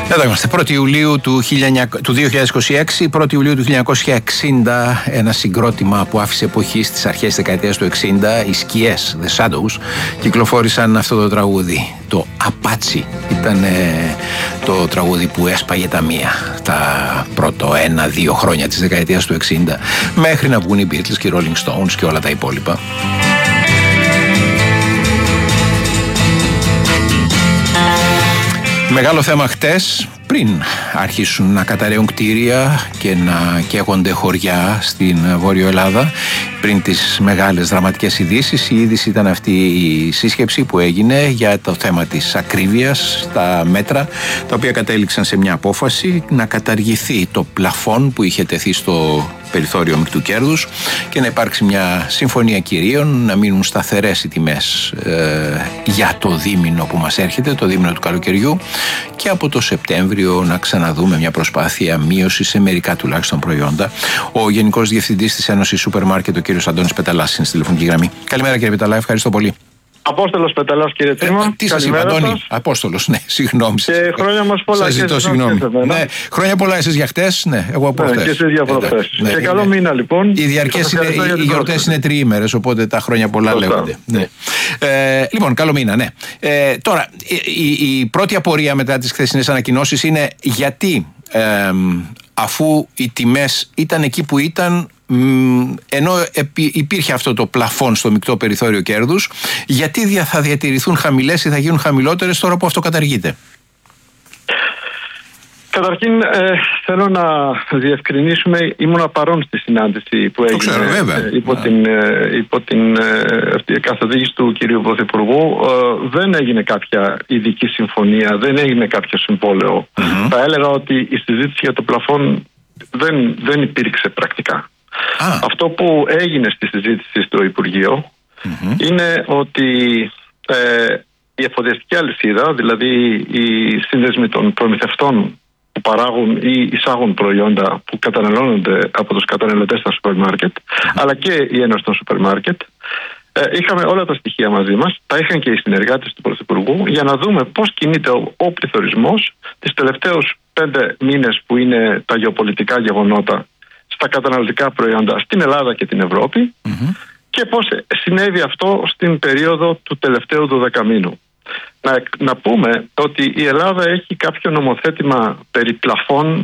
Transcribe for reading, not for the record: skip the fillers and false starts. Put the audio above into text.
Εδώ είμαστε, 1η Ιουλίου του 2026, 1η Ιουλίου του 1960, ένα συγκρότημα που άφησε εποχή στις αρχές της δεκαετίας του 60, οι σκιές, The Shadows, κυκλοφόρησαν αυτό το τραγούδι. Το Apache ήταν το τραγούδι που έσπαγε τα μία τα πρώτο 1-2 χρόνια της δεκαετίας του 60, μέχρι να βγουν οι Beatles και οι Rolling Stones και όλα τα υπόλοιπα. Μεγάλο θέμα χτες, πριν αρχίσουν να καταραίουν κτίρια και να καίγονται χωριά στην Βόρειο Ελλάδα, πριν τις μεγάλες δραματικές ειδήσεις, η είδηση ήταν αυτή η σύσκεψη που έγινε για το θέμα της ακρίβειας στα μέτρα, τα οποία κατέληξαν σε μια απόφαση να καταργηθεί το πλαφόν που είχε τεθεί στο περιθώριο μεικτού κέρδους και να υπάρξει μια συμφωνία κυρίων, να μείνουν σταθερές οι τιμές για το δίμηνο που μας έρχεται, το δίμηνο του καλοκαιριού, και από το Σεπτέμβριο να ξαναδούμε μια προσπάθεια μείωση σε μερικά τουλάχιστον προϊόντα. Ο Γενικός Διευθυντής της Ένωσης Σούπερ Μάρκετ, ο κύριος Αντώνης Πεταλάς, είναι στη τηλεφωνική γραμμή. Καλημέρα κύριε Πεταλά, ευχαριστώ πολύ. Απόστολος Πεταλάς, κύριε Τσίμα. Τι σας είπα, Αντώνη? Απόστολος, ναι, συγγνώμη. Και χρόνια μας πολλά. Σας ζητώ συγγνώμη. Ναι, χρόνια πολλά εσείς για χτες, ναι, εγώ από χτες. Και εσείς για προχθές. Ναι, και καλό μήνα λοιπόν. Οι γιορτές είναι τριήμερες, οπότε τα χρόνια πολλά λέγονται. Ναι. Λοιπόν, καλό μήνα, ναι. Τώρα, η πρώτη απορία μετά τις χθεσινές ανακοινώσεις είναι γιατί αφού οι τιμές ήταν εκεί που ήταν, ενώ υπήρχε αυτό το πλαφόν στο μεικτό περιθώριο κέρδους, γιατί θα διατηρηθούν χαμηλές ή θα γίνουν χαμηλότερες τώρα που αυτό καταργείται? Καταρχήν θέλω να διευκρινίσουμε, ήμουν παρόν στη συνάντηση που έγινε υπό την καθοδήγηση του κυρίου Πρωθυπουργού. Δεν έγινε κάποια ειδική συμφωνία, δεν έγινε κάποιο συμβόλαιο. Θα έλεγα ότι η συζήτηση για το πλαφόν δεν υπήρξε πρακτικά. Αυτό που έγινε στη συζήτηση στο Υπουργείο είναι ότι η εφοδιαστική αλυσίδα, δηλαδή οι σύνδεσμοι των προμηθευτών που παράγουν ή εισάγουν προϊόντα που καταναλώνονται από τους καταναλωτές στα σούπερ μάρκετ, αλλά και η Ένωση των Σούπερ Μάρκετ, είχαμε όλα τα στοιχεία μαζί μας, τα είχαν και οι συνεργάτες του Πρωθυπουργού, για να δούμε πώς κινείται ο πληθωρισμός τις τελευταίους 5 μήνες που είναι τα γεωπολιτικά γεγονότα στα καταναλωτικά προϊόντα στην Ελλάδα και την Ευρώπη, και πώς συνέβη αυτό στην περίοδο του τελευταίου 12 μήνου. Να πούμε ότι η Ελλάδα έχει κάποιο νομοθέτημα περί πλαφών